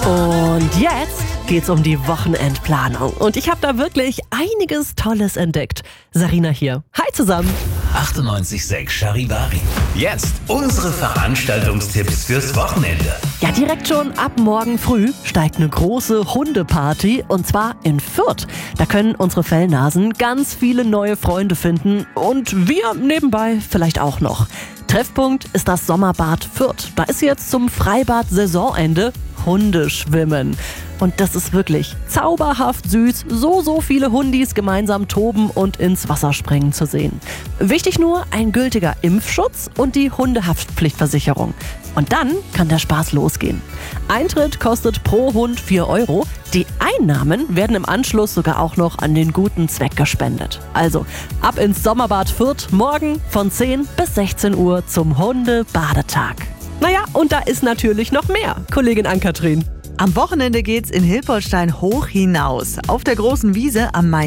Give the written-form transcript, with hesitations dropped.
Und jetzt geht's um die Wochenendplanung. Und ich habe da wirklich einiges Tolles entdeckt. Sarina hier. Hi zusammen. 98,6 Charivari. Jetzt unsere Veranstaltungstipps fürs Wochenende. Ja, direkt schon ab morgen früh steigt eine große Hundeparty und zwar in Fürth. Da können unsere Fellnasen ganz viele neue Freunde finden und wir nebenbei vielleicht auch noch. Treffpunkt ist das Sommerbad Fürth. Da ist jetzt zum Freibad-Saisonende Hundeschwimmen. Und das ist wirklich zauberhaft süß, so viele Hundis gemeinsam toben und ins Wasser springen zu sehen. Wichtig nur ein gültiger Impfschutz und die Hundehaftpflichtversicherung. Und dann kann der Spaß losgehen. Eintritt kostet pro Hund 4 €. Die Einnahmen werden im Anschluss sogar auch noch an den guten Zweck gespendet. Also ab ins Sommerbad Fürth morgen von 10 bis 16 Uhr zum Hundebadetag. Naja, und da ist natürlich noch mehr, Kollegin Ann-Kathrin. Am Wochenende geht's in Hilpoltstein hoch hinaus. Auf der großen Wiese am Main